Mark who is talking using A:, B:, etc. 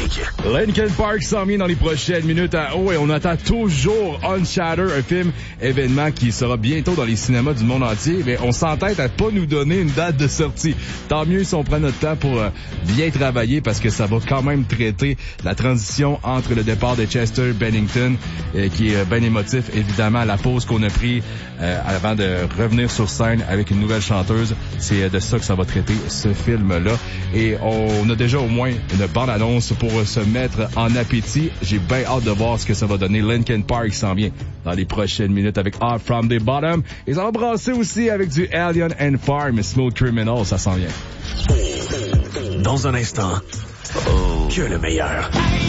A: Classique.
B: Linkin Park s'en vient dans les prochaines minutes. Et on attend toujours Unshatter, un film événement qui sera bientôt dans les cinémas du monde entier. Mais on s'entête à pas nous donner une date de sortie. Tant mieux si on prend notre temps pour bien travailler parce que ça va quand même traiter la transition entre le départ de Chester Bennington, qui est bien émotif, évidemment, la pause qu'on a pris avant de revenir sur scène avec une nouvelle chanteuse. C'est de ça que ça va traiter ce film-là. Et on a déjà au moins une bande-annonce pour se mettre en appétit. J'ai bien hâte de voir ce que ça va donner. Linkin Park s'en vient dans les prochaines minutes avec Up From The Bottom. Et ça va brasser aussi avec du Alien and Farm, Smooth Criminal, ça s'en vient.
A: Dans un instant, que le meilleur.